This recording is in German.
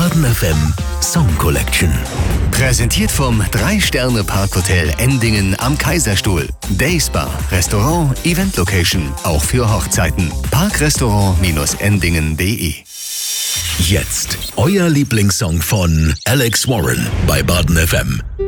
Baden FM Song Collection. Präsentiert vom 3-Sterne-Parkhotel Endingen am Kaiserstuhl. Dayspa, Restaurant, Event Location, auch für Hochzeiten. Parkrestaurant-endingen.de. Jetzt euer Lieblingssong von Alex Warren bei Baden FM.